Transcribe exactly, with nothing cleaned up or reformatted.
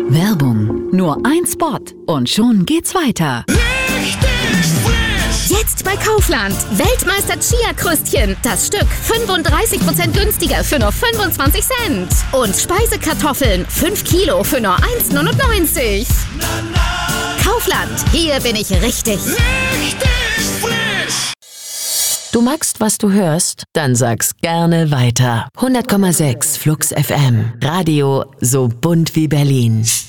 Werbung. Nur ein Spot und schon geht's weiter. Jetzt bei Kaufland. Weltmeister Chia-Krüstchen. Das Stück fünfunddreißig Prozent günstiger für nur fünfundzwanzig Cent. Und Speisekartoffeln. fünf Kilo für nur eins neunundneunzig. Kaufland. Hier bin ich richtig. Richtig frisch. Du magst, was du hörst? Dann sag's gerne weiter. hundert Komma sechs Flux F M. Radio so bunt wie Berlin.